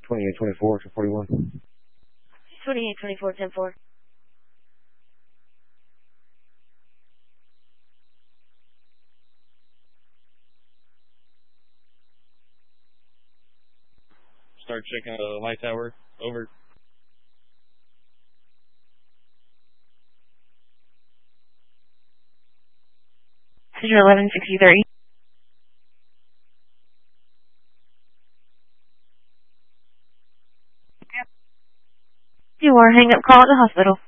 2824 to 41. 2824, 10-4. Start checking the light tower. Over. Passenger 1163. You are hang up call at the hospital.